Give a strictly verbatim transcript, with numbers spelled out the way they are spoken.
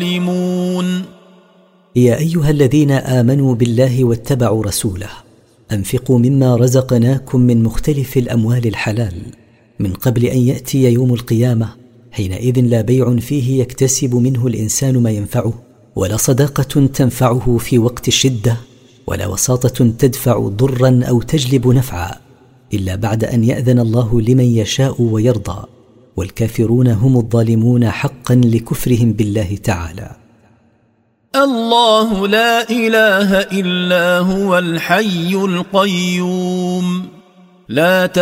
الظالمون. يا أيها الذين آمنوا بالله واتبعوا رسوله أنفقوا مما رزقناكم من مختلف الأموال الحلال من قبل أن يأتي يوم القيامة حينئذ لا بيع فيه يكتسب منه الإنسان ما ينفعه، ولا صداقة تنفعه في وقت الشدة، ولا وساطة تدفع ضرا أو تجلب نفعا، إلا بعد أن يأذن الله لمن يشاء ويرضى، والكافرون هم الظالمون حقا لكفرهم بالله تعالى. الله لا إله إلا هو الحي القيوم لا